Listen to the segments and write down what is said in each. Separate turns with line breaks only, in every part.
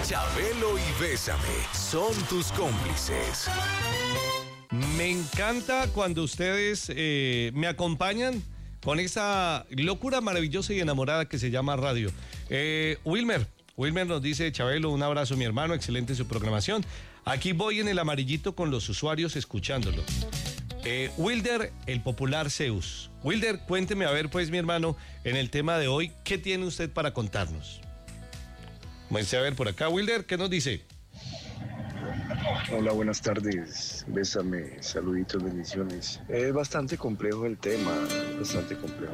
Chabelo y Bésame son tus cómplices.
Me encanta cuando ustedes me acompañan con esa locura maravillosa y enamorada que se llama radio. Wilmer nos dice: Chabelo, un abrazo mi hermano, excelente su programación. Aquí voy en el amarillito con los usuarios escuchándolo. Wilder, el popular Zeus. Wilder, cuénteme a ver pues mi hermano, en el tema de hoy, ¿qué tiene usted para contarnos? Vamos a ver por acá, Wilder, ¿qué nos dice?
Hola, buenas tardes, bésame, saluditos, bendiciones. Es bastante complejo el tema, bastante complejo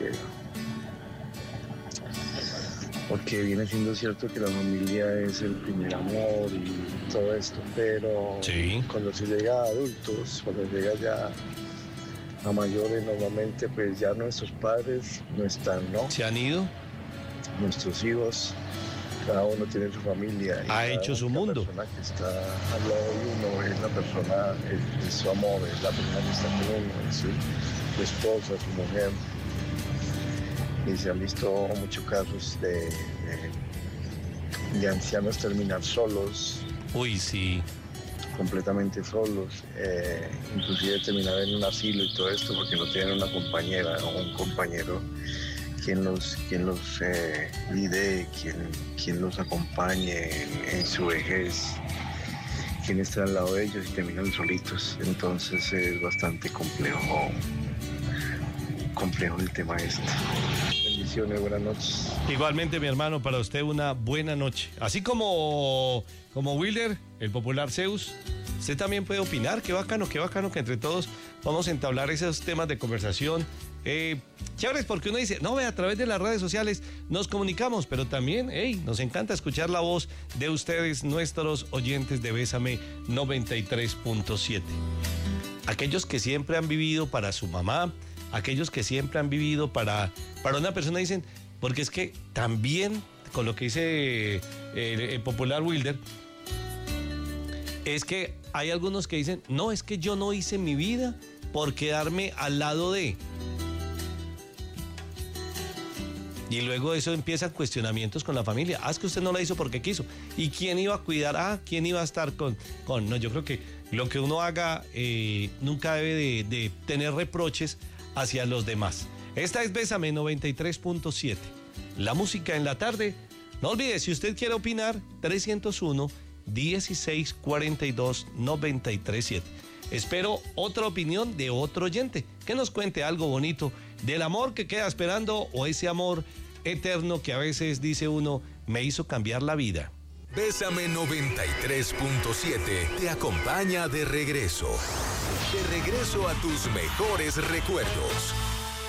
porque viene siendo cierto que la familia es el primer amor y todo esto, pero
sí,
cuando se llega a adultos, cuando llega ya a mayores, normalmente pues ya nuestros padres no están, ¿no?
¿Se han ido?
Nuestros hijos, cada uno tiene su familia.
Ha hecho su mundo.
La persona que está al lado de uno es la persona, es su amor, es la persona que está con uno, es su esposa, su mujer. Y se han visto muchos casos de ancianos terminar solos.
Uy, sí.
Completamente solos, inclusive terminar en un asilo y todo esto porque no tienen una compañera o un compañero quien los lidie, quien los acompañe en su vejez, quien esté al lado de ellos y terminan solitos. Entonces es bastante complejo el tema este. Bendiciones, buenas noches.
Igualmente, mi hermano, para usted una buena noche. Así como Wilder, el popular Zeus, usted también puede opinar. Qué bacano que entre todos vamos a entablar esos temas de conversación. Chéveres, porque uno dice, no, ve, a través de las redes sociales nos comunicamos, pero también, nos encanta escuchar la voz de ustedes, nuestros oyentes de Bésame 93.7. Aquellos que siempre han vivido para su mamá, aquellos que siempre han vivido para una persona, dicen, porque es que también, con lo que dice el popular Wilder, es que hay algunos que dicen, no, es que yo no hice mi vida por quedarme al lado de... Y luego de eso empiezan cuestionamientos con la familia. Es que usted no la hizo porque quiso. ¿Y quién iba a cuidar? ¿Quién iba a estar con...? No, yo creo que lo que uno haga nunca debe de tener reproches hacia los demás. Esta es Bésame 93.7. La música en la tarde. No olvide, si usted quiere opinar, 301-1642-937. Espero otra opinión de otro oyente, que nos cuente algo bonito del amor que queda esperando o ese amor eterno que a veces dice uno, me hizo cambiar la vida.
Bésame 93.7 te acompaña de regreso. De regreso a tus mejores recuerdos.